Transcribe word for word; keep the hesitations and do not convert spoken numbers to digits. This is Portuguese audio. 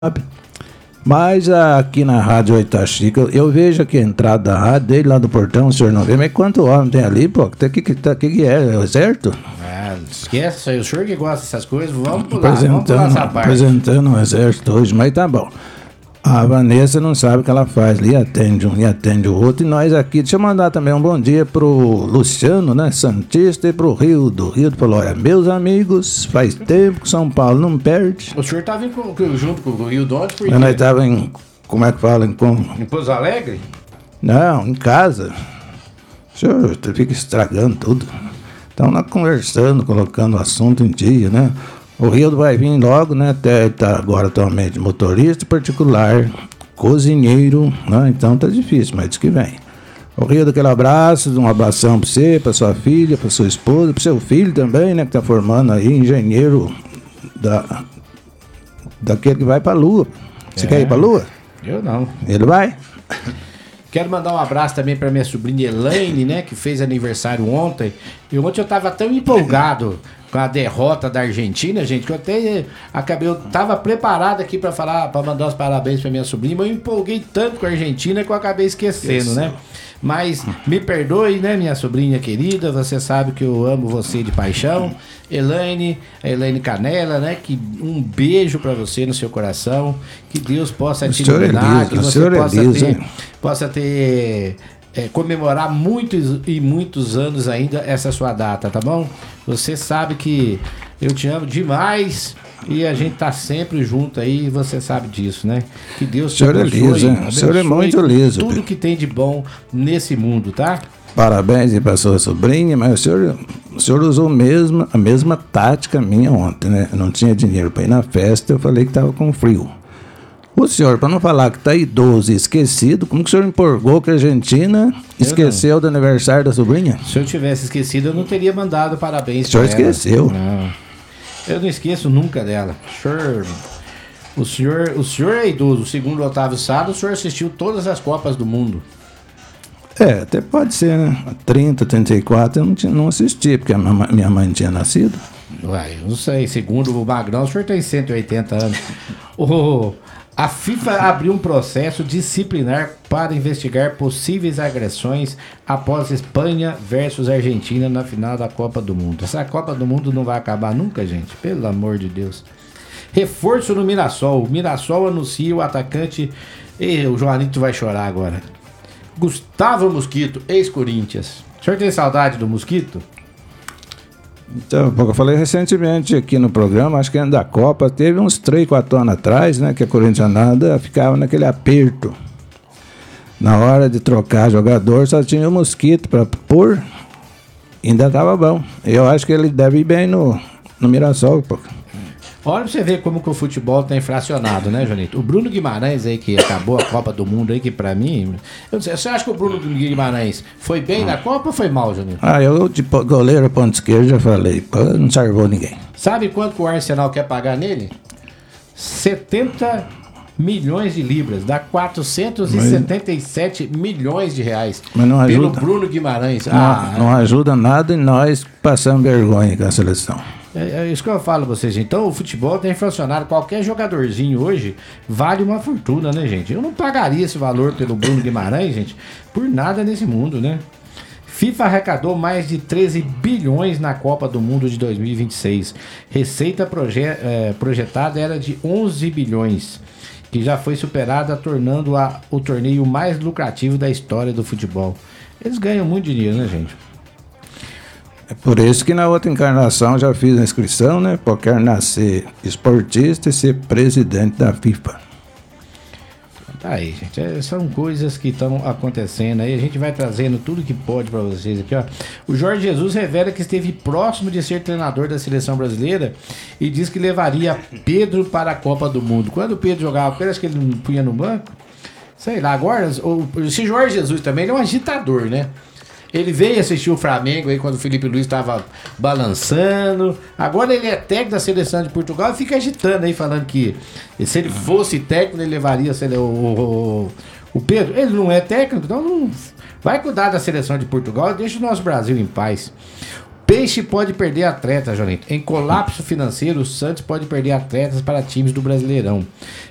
Mas aqui na Rádio Oitaxica, eu vejo aqui a entrada da rádio, dele lá do portão, o senhor não vê, mas quanto homem tem ali, pô? O que, que, que, que é? É o exército? Ah, esquece, o senhor que gosta dessas coisas, vamos pular, apresentando, vamos pular essa parte. Apresentando o exército hoje, mas tá bom. A Vanessa não sabe o que ela faz ali, atende um e atende o outro, e nós aqui, deixa eu mandar também um bom dia pro Luciano, né, Santista, e pro Rio do Rio, falou, olha, meus amigos, faz tempo que São Paulo não perde. O senhor tava em, junto com o Rio do Onde, por quê? Nós tava em, como é que fala, em como? Em Pouso Alegre? Não, em casa. O senhor fica estragando tudo. Então nós conversando, colocando o assunto em dia, né? O Rio vai vir logo, né? Até tá agora atualmente motorista particular, cozinheiro, né? Então tá difícil, mas diz que vem. O Rio, daquele abraço, um abração pra você, pra sua filha, pra sua esposa, pro seu filho também, né? Que tá formando aí, engenheiro da, daquele que vai pra Lua. Você é. quer ir pra Lua? Eu não. Ele vai? Quero mandar um abraço também pra minha sobrinha Elaine, né? Que fez aniversário ontem. E ontem eu tava tão empolgado com a derrota da Argentina, gente, que eu até acabei, eu tava preparado aqui pra falar, para mandar os parabéns pra minha sobrinha, mas eu empolguei tanto com a Argentina que eu acabei esquecendo, Isso. né? Mas me perdoe, né, minha sobrinha querida, você sabe que eu amo você de paixão. Elaine, a Elaine Canela, né? Que um beijo pra você no seu coração, que Deus possa te iluminar, que você possa ter, possa ter É, comemorar muitos e muitos anos ainda essa sua data, tá bom? Você sabe que eu te amo demais e a gente tá sempre junto aí, você sabe disso, né? Que Deus te abençoe, abençoe, o senhor é muito liso, tudo que tem de bom nesse mundo, tá? Parabéns para sua sobrinha, mas o senhor, o senhor usou mesmo, a mesma tática minha ontem, né? Eu não tinha dinheiro para ir na festa, eu falei que tava com frio. O senhor, para não falar que está idoso e esquecido, como que o senhor empolgou que a Argentina eu esqueceu não. do aniversário da sobrinha? Se eu tivesse esquecido, eu não teria mandado parabéns para ela. O senhor esqueceu? Não. Eu não esqueço nunca dela. O senhor, o senhor, o senhor é idoso. Segundo o Otávio Sado, o senhor assistiu todas as Copas do Mundo. É, até pode ser, né? trinta, trinta e quatro eu não, tinha, não assisti, porque a minha mãe tinha nascido. Uai, não sei. Segundo o Magrão, o senhor tem cento e oitenta anos. Oh, a FIFA abriu um processo disciplinar para investigar possíveis agressões após Espanha versus Argentina na final da Copa do Mundo. Essa Copa do Mundo não vai acabar nunca, gente. Pelo amor de Deus. Reforço no Mirassol. O Mirassol anuncia o atacante... E o Joanito vai chorar agora. Gustavo Mosquito, ex-Corinthians. O senhor tem saudade do Mosquito? Então, eu falei recentemente aqui no programa, acho que antes da Copa, teve uns três, quatro anos atrás, né, que a corintianada ficava naquele aperto. Na hora de trocar jogador, só tinha o Mosquito para pôr, ainda estava bom. Eu acho que ele deve ir bem no, no Mirassol, pô. Olha pra você ver como que o futebol tá inflacionado, né, Jonito? O Bruno Guimarães aí, que acabou a Copa do Mundo aí, que pra mim... Eu não sei, você acha que o Bruno Guimarães foi bem na Copa ou foi mal, Jonito? Ah, eu de goleiro ponto esquerdo já falei, não salvou ninguém. Sabe quanto que o Arsenal quer pagar nele? setenta milhões de libras, dá quatrocentos e setenta e sete mas, milhões de reais. Mas não ajuda. Pelo Bruno Guimarães. Não, ah, não ajuda nada e nós passamos vergonha com a seleção. É, é isso que eu falo pra vocês. Então o futebol tem inflacionado. Qualquer jogadorzinho hoje vale uma fortuna, né, gente? Eu não pagaria esse valor pelo Bruno Guimarães, gente, por nada nesse mundo, né? FIFA arrecadou mais de treze bilhões na Copa do Mundo de dois mil e vinte e seis. Receita proje- é, projetada era de onze bilhões, que já foi superada, tornando a, o torneio mais lucrativo da história do futebol. Eles ganham muito dinheiro, né, gente? É por isso que na outra encarnação já fiz a inscrição, né? Porque eu quero nascer esportista e ser presidente da FIFA. Tá aí, gente. É, são coisas que estão acontecendo aí. A gente vai trazendo tudo que pode para vocês aqui, ó. O Jorge Jesus revela que esteve próximo de ser treinador da seleção brasileira e diz que levaria Pedro para a Copa do Mundo. Quando o Pedro jogava, eu acho que ele não punha no banco. Sei lá, agora, o, esse Jorge Jesus também ele é um agitador, né? Ele veio assistir o Flamengo aí quando o Felipe Luiz estava balançando. Agora ele é técnico da seleção de Portugal e fica agitando aí, falando que se ele fosse técnico, ele levaria o, o, o Pedro. Ele não é técnico, então não vai cuidar da seleção de Portugal e deixa o nosso Brasil em paz. Peixe pode perder atletas, Jonito. Em colapso financeiro, o Santos pode perder atletas para times do Brasileirão.